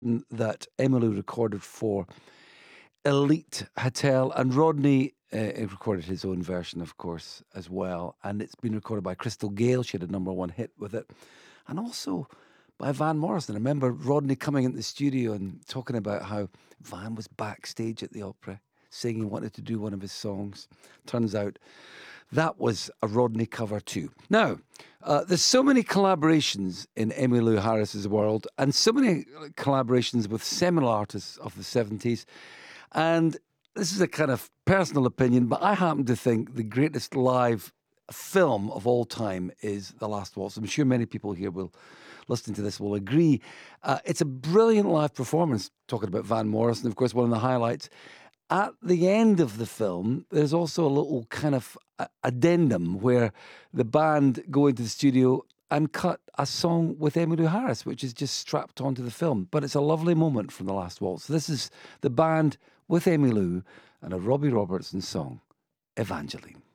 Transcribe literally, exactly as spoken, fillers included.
n- that Emmylou recorded for Elite Hotel, and Rodney uh, recorded his own version, of course, as well. And it's been recorded by Crystal Gale. She had a number one hit with it, and also by Van Morrison. I remember Rodney coming into the studio and talking about how Van was backstage at the Opera, saying he wanted to do one of his songs. Turns out that was a Rodney cover too. Now, uh, there's so many collaborations in Emmylou Harris's world, and so many collaborations with seminal artists of the seventies. And this is a kind of personal opinion, but I happen to think the greatest live film of all time is The Last Waltz. I'm sure many people here will, listening to this, will agree. Uh, it's a brilliant live performance, talking about Van Morrison, of course, one of the highlights. At the end of the film, there's also a little kind of a- addendum where the band go into the studio and cut a song with Emmylou Harris, which is just strapped onto the film. But it's a lovely moment from The Last Waltz. This is the band with Emmylou and a Robbie Robertson song, Evangeline.